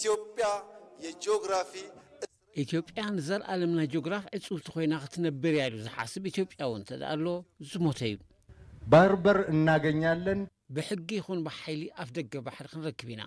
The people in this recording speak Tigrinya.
ኢትዮጵያ የጂኦግራፊ ኢትዮጵያን ዘርአለምና ጂኦግራፍ እጹብቲ ኮይና ክትነብር ያሉ ዝሓስብ ኢትዮጵያውን ተዳሎ ዝሞተዩ ባርበር እናገኛለን بحقي يكون بحيلي أفدق بحر خنركبنا